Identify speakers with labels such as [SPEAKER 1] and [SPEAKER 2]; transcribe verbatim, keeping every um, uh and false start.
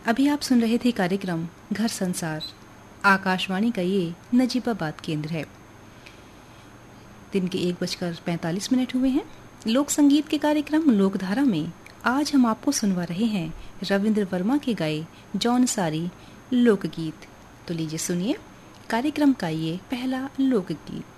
[SPEAKER 1] अभी आप सुन रहे थे कार्यक्रम घर संसार। आकाशवाणी का ये नजीबाबाद केंद्र है। दिन के एक बजकर पैंतालीस मिनट हुए हैं। लोक संगीत के कार्यक्रम लोकधारा में आज हम आपको सुनवा रहे हैं रविंद्र वर्मा के गाए जौनसारी लोकगीत। तो लीजिए सुनिए कार्यक्रम का ये पहला लोकगीत।